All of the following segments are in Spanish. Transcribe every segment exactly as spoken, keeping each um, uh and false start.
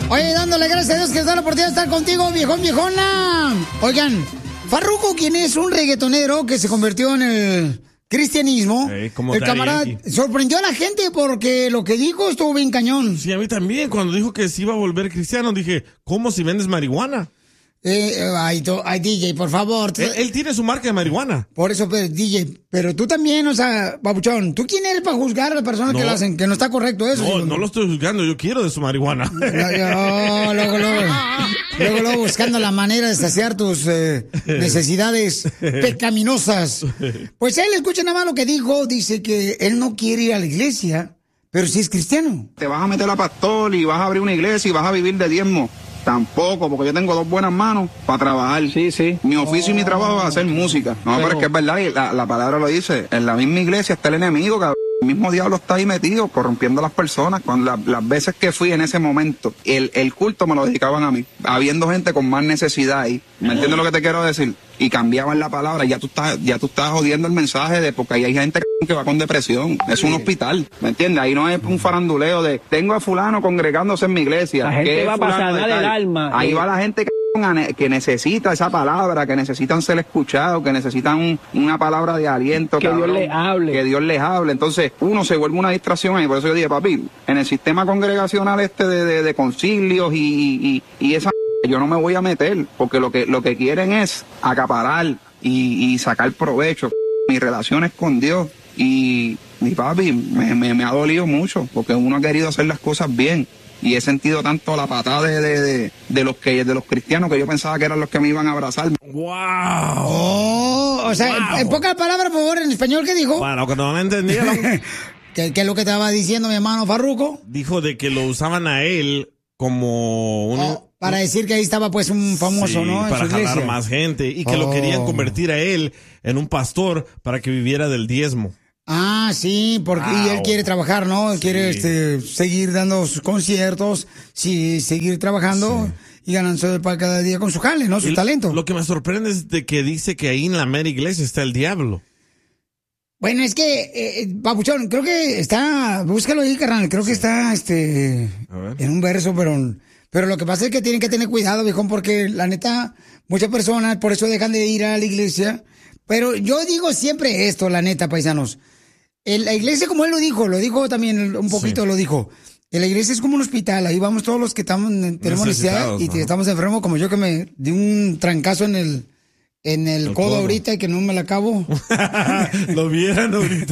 Oye, dándole gracias a Dios que nos da la oportunidad de estar contigo, viejón, viejona. Oigan, Farruko, quien es un reggaetonero que se convirtió en el cristianismo, hey, como el camarada Yankee. sorprendió a la gente porque lo que dijo estuvo bien cañón. Sí, a mí también. Cuando dijo que se iba a volver cristiano, dije, ¿cómo si vendes marihuana? Eh, ay, to, ay, D J, por favor. Él, él tiene su marca de marihuana. Por eso, pero, D J, pero tú también, o sea, babuchón, ¿tú quién eres para juzgar a la persona No. que lo hacen? Que no está correcto eso. No, ¿sí? no lo estoy juzgando, yo quiero de su marihuana. No, yo, luego, luego, luego, luego buscando la manera de saciar tus eh, necesidades pecaminosas. Pues él, escucha nada más lo que dijo, dice que él no quiere ir a la iglesia, pero sí es cristiano. Te vas a meter a pastor y vas a abrir una iglesia y vas a vivir de diezmo. Tampoco, porque yo tengo dos buenas manos para trabajar. Sí, sí. Mi oficio oh. y mi trabajo es hacer música. No, pero, pero es que es verdad, y la, la palabra lo dice. En la misma iglesia está el enemigo, cabrón. El mismo diablo está ahí metido, corrompiendo a las personas. Cuando la, las veces que fui en ese momento, el, el culto me lo dedicaban a mí. Habiendo gente con más necesidad ahí. ¿Me entiendes lo que te quiero decir? Y cambiaban la palabra. Ya tú estás, ya tú estás jodiendo el mensaje de porque ahí hay gente que va con depresión. Es un hospital. ¿Me entiendes? Ahí no es un faranduleo de tengo a fulano congregándose en mi iglesia. La gente va para sanar el alma. Ahí va la gente que que necesita esa palabra, que necesitan ser escuchados, que necesitan un, una palabra de aliento. Que cabrón, Dios les hable. Que Dios les hable. Entonces, uno se vuelve una distracción ahí. Por eso yo dije, papi, en el sistema congregacional este de, de, de concilios y, y, y esa... yo no me voy a meter, porque lo que, lo que quieren es acaparar y, y sacar provecho. Mis relaciones con Dios. Y mi papi, me, me, me ha dolido mucho, porque uno ha querido hacer las cosas bien. Y he sentido tanto la patada de, de, de, de los que de los cristianos que yo pensaba que eran los que me iban a abrazar. ¡Wow! Oh, o sea, wow. en, en pocas palabras, por favor, en español, ¿qué dijo? Bueno, que no me entendía. ¿Qué, ¿Qué es lo que estaba diciendo mi hermano Farruko? Dijo de que lo usaban a él como un... Oh, para decir que ahí estaba pues un famoso, sí, ¿no? En para su jalar iglesia. más gente y que oh. lo querían convertir a él en un pastor para que viviera del diezmo. Ah, sí, porque wow. y él quiere trabajar, ¿no? Él sí. quiere este, seguir dando sus conciertos, sí, seguir trabajando sí. y ganándose para cada día con su jale, ¿no? Su y talento. Lo que me sorprende es de que dice que ahí en la mera iglesia está el diablo. Bueno, es que, eh, Papuchón, creo que está, búscalo ahí, carnal, creo que está, este, en un verso, pero, pero lo que pasa es que tienen que tener cuidado, viejón, porque la neta, muchas personas por eso dejan de ir a la iglesia, pero yo digo siempre esto, la neta, paisanos. En la iglesia, como él lo dijo, lo dijo también un poquito, sí. lo dijo. En la iglesia es como un hospital, ahí vamos todos los que estamos, tenemos necesidad y ¿no? estamos enfermos, como yo que me di un trancazo en el, en el, el codo, codo ahorita y que no me la acabo. Lo vieran ahorita.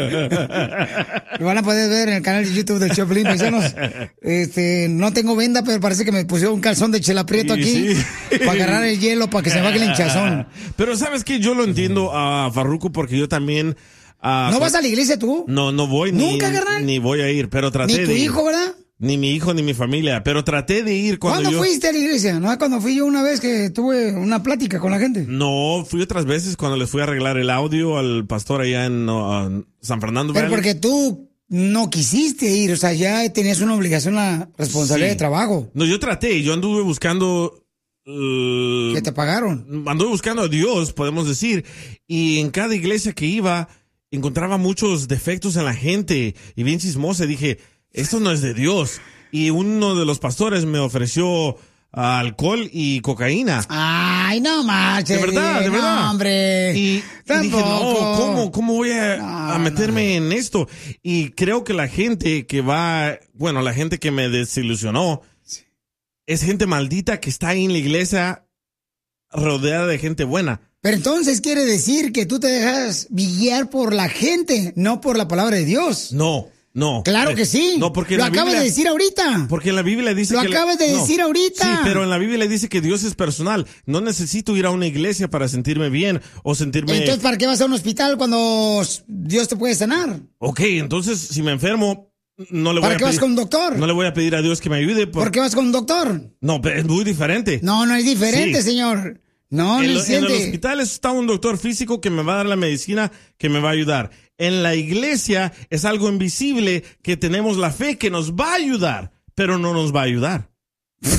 Lo van a poder ver en el canal de YouTube del Choplin, paisanos. Este, no tengo venda, pero parece que me pusieron un calzón de Chela Prieto aquí sí. para agarrar el hielo, para que se baje el hinchazón. Pero ¿sabes qué? Yo lo entiendo a Farruko porque yo también... Uh, ¿No vas a la iglesia tú? No, no voy. ¿Nunca, ni, carnal? Ni voy a ir, pero traté de ir. ¿Ni tu ir. hijo, verdad? Ni mi hijo, ni mi familia, pero traté de ir cuando ¿Cuándo yo... fuiste a la iglesia? ¿No es cuando fui yo una vez que tuve una plática con la gente? No, fui otras veces cuando les fui a arreglar el audio al pastor allá en uh, San Fernando Pero Valley. porque tú no quisiste ir, o sea, ya tenías una obligación, una responsabilidad sí. de trabajo. No, yo traté, yo anduve buscando... Uh, ¿Qué te pagaron? Anduve buscando a Dios, podemos decir, y en cada iglesia que iba... encontraba muchos defectos en la gente y bien chismosa. Dije, esto no es de Dios. Y uno de los pastores me ofreció uh, alcohol y cocaína. Ay, no marches. De verdad, de no, verdad. hombre. Y, y dije, no, ¿cómo, cómo voy a, no, a meterme no. en esto? Y creo que la gente que va, bueno, la gente que me desilusionó, sí. es gente maldita que está ahí en la iglesia rodeada de gente buena. Pero entonces quiere decir que tú te dejas guiar por la gente, no por la palabra de Dios. No, no. Claro que sí. No, porque lo la acabas Biblia, de decir ahorita. Porque en la Biblia dice lo que... Lo acabas de no, decir ahorita. Sí, pero en la Biblia dice que Dios es personal. No necesito ir a una iglesia para sentirme bien o sentirme... Entonces, ¿para qué vas a un hospital cuando Dios te puede sanar? Ok, entonces, si me enfermo... No le voy ¿Para a qué pedir, vas con un doctor? No le voy a pedir a Dios que me ayude. Por, ¿Por qué vas con un doctor? No, pero es muy diferente. No, no es diferente, sí. señor. No, en, no lo, en el hospital está un doctor físico que me va a dar la medicina que me va a ayudar. En la iglesia es algo invisible que tenemos la fe que nos va a ayudar, pero no nos va a ayudar.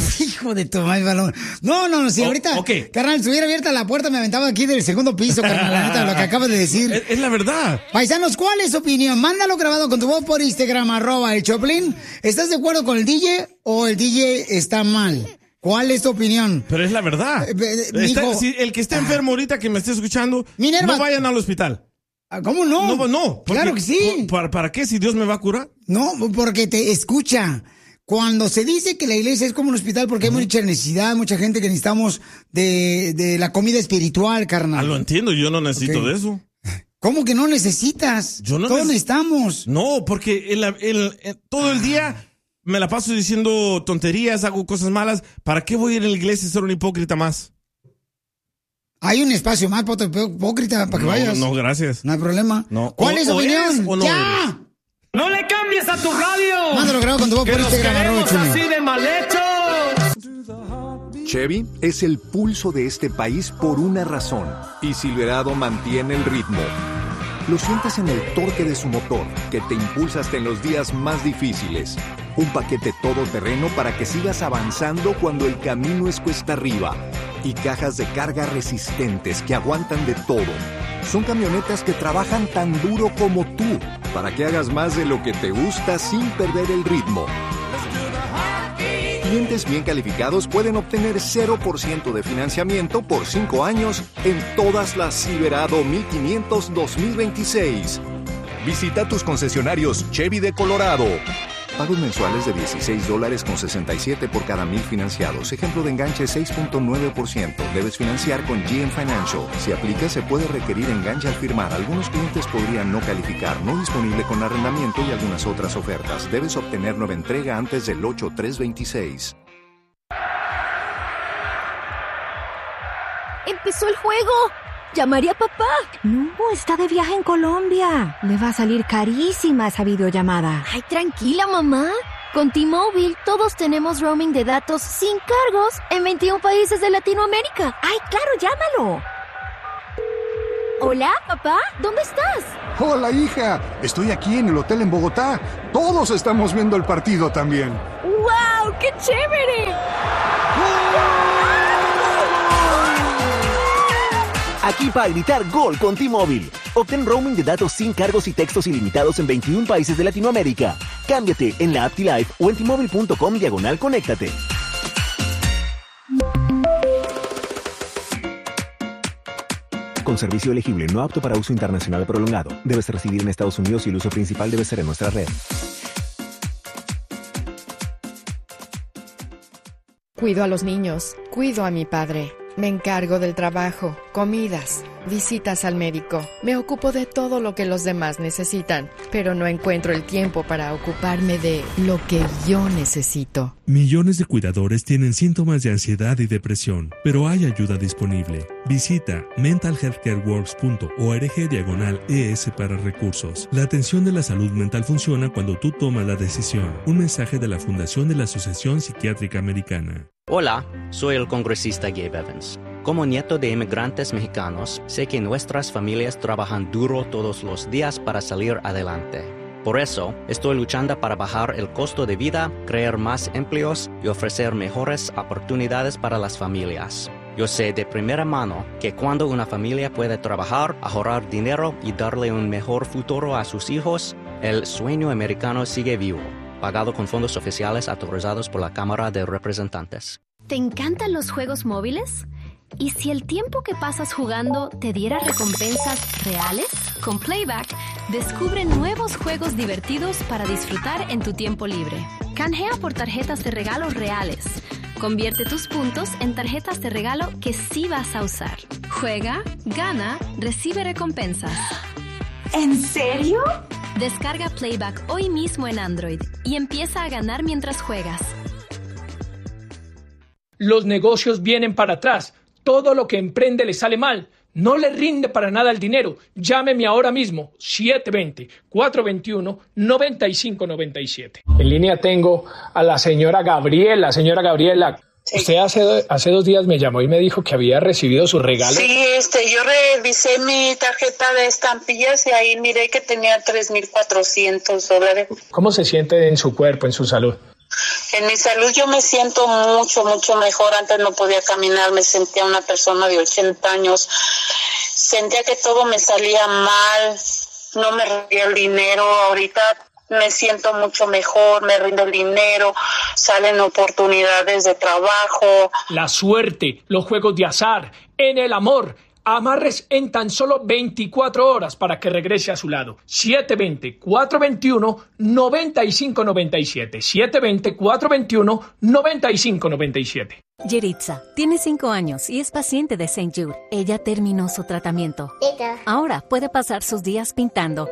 Hijo de tu madre, balón. No, no, no, si oh, ahorita, okay. carnal, si hubiera abierta la puerta, me aventaba aquí del segundo piso, carnal, la neta, lo que acabas de decir. Es, es la verdad. Paisanos, ¿cuál es su opinión? Mándalo grabado con tu voz por Instagram, arroba el Choplin. ¿Estás de acuerdo con el D J o el D J está mal? ¿Cuál es tu opinión? Pero es la verdad. Eh, eh, está, mijo, si el que está enfermo ahorita, que me esté escuchando, Minerva, no vayan al hospital. ¿Cómo no? No, no. Porque, claro que sí. ¿para, ¿Para qué si Dios me va a curar? No, porque te escucha. Cuando se dice que la iglesia es como un hospital porque uh-huh. hay mucha necesidad, mucha gente que necesitamos de, de la comida espiritual, carnal. Ah, lo entiendo, yo no necesito okay. de eso. ¿Cómo que no necesitas? Yo no Todos neces- necesitamos. No, porque el, el, el, todo el día me la paso diciendo tonterías, hago cosas malas. ¿Para qué voy a ir a la iglesia a ser un hipócrita más? Hay un espacio más para tu hipócrita para que no, vayas. No, gracias. No hay problema. No. ¿Cuál o, es tu opinión? O no ¡Ya! Eres. ¡No le cambies a tu radio! Mándalo grabado con tu voz por Instagram, arroba Choplin. ¡Así de mal hechos! Chevy es el pulso de este país por una razón. Y Silverado mantiene el ritmo. Lo sientes en el torque de su motor, que te impulsa hasta en los días más difíciles. Un paquete todoterreno para que sigas avanzando cuando el camino es cuesta arriba. Y cajas de carga resistentes que aguantan de todo. Son camionetas que trabajan tan duro como tú, para que hagas más de lo que te gusta sin perder el ritmo. Clientes bien calificados pueden obtener cero por ciento de financiamiento por cinco años en todas las Silverado mil quinientos dos mil veintiséis. Visita tus concesionarios Chevy de Colorado. Pagos mensuales de dieciséis dólares con sesenta y siete por cada mil financiados. Ejemplo de enganche seis punto nueve por ciento. Debes financiar con G M Financial. Si aplica, se puede requerir enganche al firmar. Algunos clientes podrían no calificar. No disponible con arrendamiento y algunas otras ofertas. Debes obtener nueva entrega antes del ocho tres veintiséis. ¡Empezó el juego! ¡Llamaré a papá! No, está de viaje en Colombia. Le va a salir carísima esa videollamada. Ay, tranquila, mamá. Con T-Mobile todos tenemos roaming de datos sin cargos en veintiún países de Latinoamérica. ¡Ay, claro, llámalo! Hola, papá, ¿dónde estás? Hola, hija. Estoy aquí en el hotel en Bogotá. Todos estamos viendo el partido también. ¡Wow! ¡Qué chévere! Aquí para gritar gol con T-Mobile. Obtén roaming de datos sin cargos y textos ilimitados en veintiún países de Latinoamérica. Cámbiate en la app T-Life o en T-Mobile punto com diagonal conéctate. Con servicio elegible no apto para uso internacional prolongado. Debes residir en Estados Unidos y el uso principal debe ser en nuestra red. Cuido a los niños, cuido a mi padre. Me encargo del trabajo, comidas, visitas al médico. Me ocupo de todo lo que los demás necesitan, pero no encuentro el tiempo para ocuparme de lo que yo necesito. Millones de cuidadores tienen síntomas de ansiedad y depresión, pero hay ayuda disponible. Visita mental health care works punto org diagonal E S para recursos. La atención de la salud mental funciona cuando tú tomas la decisión. Un mensaje de la Fundación de la Asociación Psiquiátrica Americana. Hola, soy el congresista Gabe Evans. Como nieto de inmigrantes mexicanos, sé que nuestras familias trabajan duro todos los días para salir adelante. Por eso, estoy luchando para bajar el costo de vida, crear más empleos y ofrecer mejores oportunidades para las familias. Yo sé de primera mano que cuando una familia puede trabajar, ahorrar dinero y darle un mejor futuro a sus hijos, el sueño americano sigue vivo. Pagado con fondos oficiales autorizados por la Cámara de Representantes. ¿Te encantan los juegos móviles? ¿Y si el tiempo que pasas jugando te diera recompensas reales? Con Playback, descubre nuevos juegos divertidos para disfrutar en tu tiempo libre. Canjea por tarjetas de regalo reales. Convierte tus puntos en tarjetas de regalo que sí vas a usar. Juega, gana, recibe recompensas. ¿En serio? Descarga Playback hoy mismo en Android y empieza a ganar mientras juegas. Los negocios vienen para atrás. Todo lo que emprende le sale mal. No le rinde para nada el dinero. Llámeme ahora mismo, siete dos cero, cuatro dos uno, nueve cinco nueve siete. En línea tengo a la señora Gabriela. Señora Gabriela, sí. Usted hace, hace dos días me llamó y me dijo que había recibido su regalo. Sí, este, yo revisé mi tarjeta de estampillas y ahí miré que tenía tres mil cuatrocientos dólares. ¿Cómo se siente en su cuerpo, en su salud? En mi salud yo me siento mucho, mucho mejor. Antes no podía caminar, me sentía una persona de ochenta años. Sentía que todo me salía mal, no me rendía el dinero. Ahorita me siento mucho mejor, me rinde el dinero, salen oportunidades de trabajo. La suerte, los juegos de azar, en el amor. Amarres en tan solo veinticuatro horas para que regrese a su lado. siete dos cero, cuatro dos uno, nueve cinco nueve siete. siete dos cero, cuatro dos uno, nueve cinco nueve siete. Yeritza tiene cinco años y es paciente de Saint Jude. Ella terminó su tratamiento. Ahora puede pasar sus días pintando.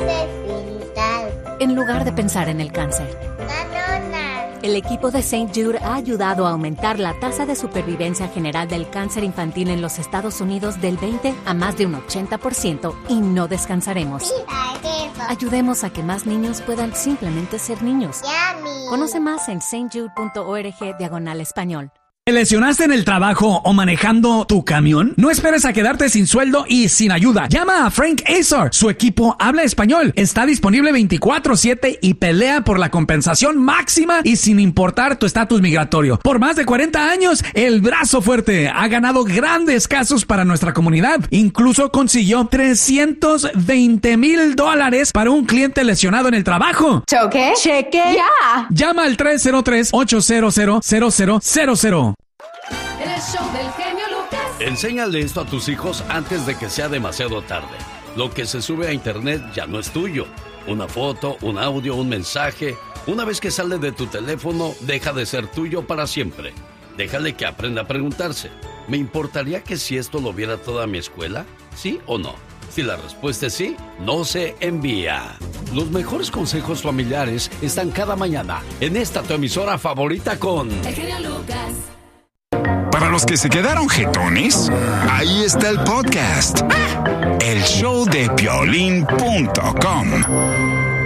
En lugar de pensar en el cáncer. El equipo de Saint Jude ha ayudado a aumentar la tasa de supervivencia general del cáncer infantil en los Estados Unidos del veinte a más de un ochenta por ciento y no descansaremos. Ayudemos a que más niños puedan simplemente ser niños. Conoce más en stjude.org diagonal español. ¿Te lesionaste en el trabajo o manejando tu camión? No esperes a quedarte sin sueldo y sin ayuda. Llama a Frank Azar. Su equipo habla español. Está disponible veinticuatro siete y pelea por la compensación máxima y sin importar tu estatus migratorio. Por más de cuarenta años, el brazo fuerte ha ganado grandes casos para nuestra comunidad. Incluso consiguió trescientos veinte mil dólares para un cliente lesionado en el trabajo. ¿Choque? ¿Cheque? ¡Ya! Llama al tres cero tres, ocho cero cero, cero cero cero cero. El show del genio Lucas. Enséñale esto a tus hijos antes de que sea demasiado tarde. Lo que se sube a internet ya no es tuyo. Una foto, un audio, un mensaje. Una vez que sale de tu teléfono, deja de ser tuyo para siempre. Déjale que aprenda a preguntarse. ¿Me importaría que si esto lo viera toda mi escuela? ¿Sí o no? Si la respuesta es sí, no se envía. Los mejores consejos familiares están cada mañana en esta tu emisora favorita con... El genio Lucas. Para los que se quedaron jetones, ahí está el podcast. El show de Piolín punto com.